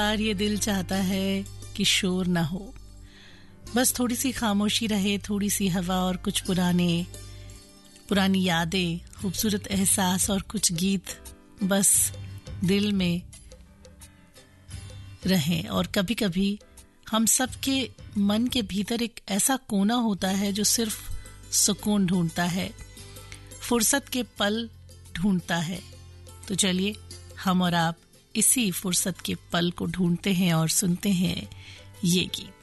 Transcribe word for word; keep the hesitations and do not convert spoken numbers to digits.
यार ये दिल चाहता है कि शोर ना हो, बस थोड़ी सी खामोशी रहे, थोड़ी सी हवा और कुछ पुराने पुरानी यादें, खूबसूरत एहसास और कुछ गीत बस दिल में रहें। और कभी कभी हम सब के मन के भीतर एक ऐसा कोना होता है जो सिर्फ सुकून ढूंढता है, फुर्सत के पल ढूंढता है। तो चलिए हम और आप इसी फुर्सत के पल को ढूंढते हैं और सुनते हैं ये गीत।